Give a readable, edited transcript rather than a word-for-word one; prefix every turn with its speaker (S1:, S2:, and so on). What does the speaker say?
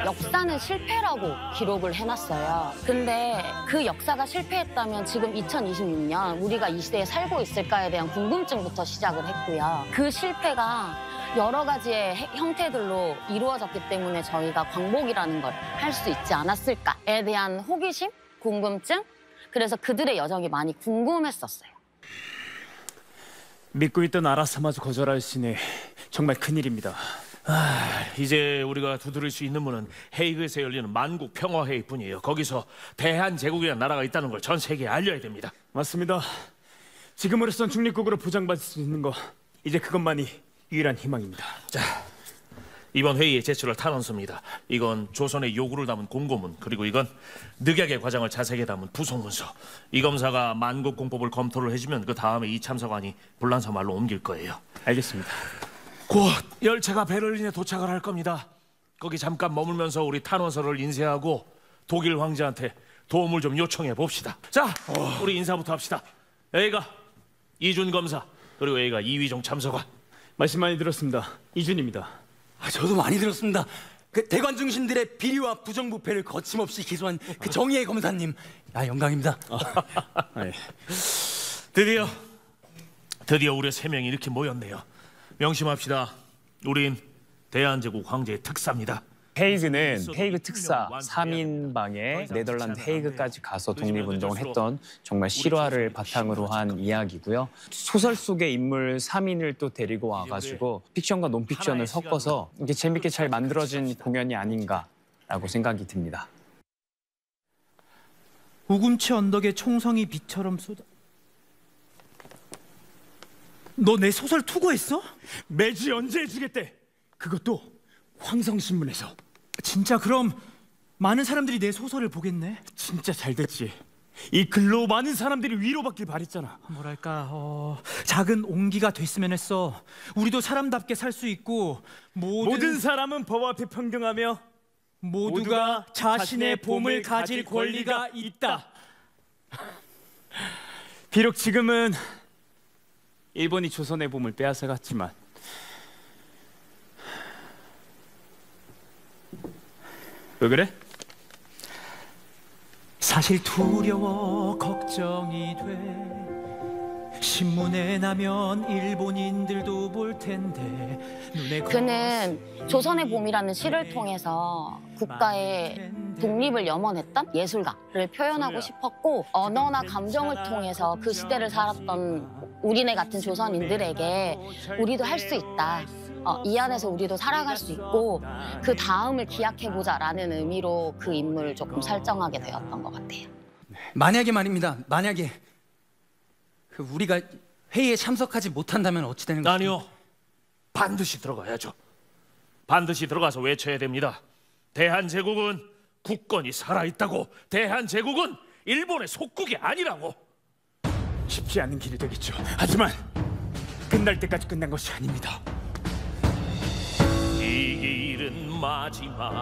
S1: 역사는 실패라고 기록을 해놨어요. 근데 그 역사가 실패했다면 지금 2026년 우리가 이 시대에 살고 있을까에 대한 궁금증부터 시작을 했고요. 그 실패가 여러 가지의 형태들로 이루어졌기 때문에 저희가 광복이라는 걸 할 수 있지 않았을까에 대한 호기심, 궁금증, 그래서 그들의 여정이 많이 궁금했었어요.
S2: 믿고 있던 아라사마도 거절하시니 정말 큰일입니다.
S3: 이제 우리가 두드릴 수 있는 문은 헤이그에서 열리는 만국 평화회의뿐이에요. 거기서 대한제국이라는 나라가 있다는 걸 전 세계에 알려야 됩니다.
S2: 맞습니다. 지금으로선 중립국으로 보장받을 수 있는 거 이제 그것만이 유일한 희망입니다.
S3: 자, 이번 회의에 제출할 탄원서입니다. 이건 조선의 요구를 담은 공고문, 그리고 이건 늑약의 과정을 자세하게 담은 부속문서. 이 검사가 만국 공법을 검토를 해주면 그 다음에 이 참사관이 불란서 말로 옮길 거예요.
S2: 알겠습니다.
S3: 곧 열차가 베를린에 도착을 할 겁니다. 거기 잠깐 머물면서 우리 탄원서를 인쇄하고 독일 황제한테 도움을 좀 요청해 봅시다. 자, 우리 인사부터 합시다. A가 이준 검사, 그리고 A가 이휘종 참서관.
S2: 말씀 많이 들었습니다. 이준입니다.
S4: 저도 많이 들었습니다. 그 대관 중신들의 비리와 부정부패를 거침없이 기소한 그 정의의 검사님, 영광입니다.
S2: 예.
S3: 드디어 우리 세 명이 이렇게 모였네요. 명심합시다. 우린 대한제국 황제의 특사입니다.
S5: 헤이그는 헤이그 특사 3인방에 네덜란드 헤이그까지 가서 독립운동을 했던 정말 실화를 바탕으로 한 이야기고요. 소설 속의 인물 3인을 또 데리고 와가지고 픽션과 논픽션을 섞어서 이게 재밌게 잘 만들어진 공연이 아닌가라고 생각이 듭니다.
S6: 우금치 언덕에 총성이 비처럼 쏟아... 너 내 소설 투고했어?
S2: 매주 언제 해주겠대? 그것도 황성신문에서.
S6: 진짜 그럼 많은 사람들이 내 소설을 보겠네?
S2: 진짜 잘 됐지. 이 글로 많은 사람들이 위로받길 바랬잖아.
S6: 뭐랄까, 작은 온기가 됐으면 했어. 우리도 사람답게 살 수 있고
S2: 모든 사람은 법 앞에 평등하며
S6: 모두가 자신의 봄을 가질 권리가 있다.
S2: 비록 지금은 일본이 조선의 봄을 빼앗아갔지만 왜 그래?
S6: 사실 두려워 걱정이 돼. 신문에 나면 일본인들도 볼 텐데
S1: 그는 조선의 봄이라는 시를 통해서 국가의 독립을 염원했던 예술가를 표현하고 싶었고, 언어나 감정을 통해서 그 시대를 살았던 우리네 같은 조선인들에게 우리도 할 수 있다, 이 안에서 우리도 살아갈 수 있고 그 다음을 기약해보자라는 의미로 그 인물을 조금 설정하게 되었던 것 같아요.
S4: 만약에 말입니다. 만약에 우리가 회의에 참석하지 못한다면 어찌 되는 거죠?
S3: 아니요, 반드시 들어가야죠. 반드시 들어가서 외쳐야 됩니다. 대한제국은 국권이 살아있다고. 대한제국은 일본의 속국이 아니라고.
S2: 쉽지 않은 길이 되겠죠. 하지만 끝날 때까지 끝난 것이 아닙니다.
S3: 이 길은 마지막